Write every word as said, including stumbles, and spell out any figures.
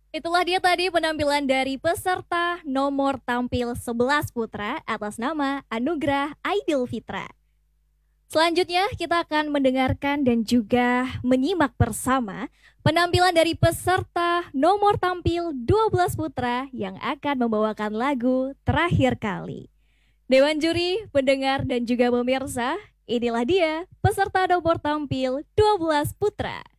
Itulah dia tadi penampilan dari peserta nomor tampil sebelas putra atas nama Anugerah Aidil Fitra. Selanjutnya kita akan mendengarkan dan juga menyimak bersama penampilan dari peserta nomor tampil dua belas putra yang akan membawakan lagu Terakhir Kali. Dewan juri, pendengar dan juga pemirsa, inilah dia peserta nomor tampil dua belas putra.